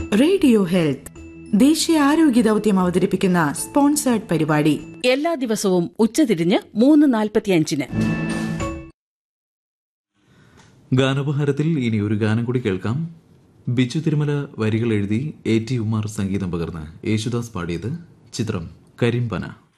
Radio health ദേശീയ ആരോഗ്യ ദൗത്യം അവതരിപ്പിക്കുന്ന സ്പോൺസേർഡ് പരിപാടി എല്ലാ ദിവസവും ഉച്ചതിരിഞ്ഞ് 3:45. ഗാനോപഹാരത്തിൽ ഇനി ഒരു ഗാനം കൂടി കേൾക്കാം. ബിജു തിരുമല വരികൾ എഴുതി A.T. ഉമാർ സംഗീതം പകർന്ന് യേശുദാസ് പാടിയത്. ചിത്രം കരിമ്പന.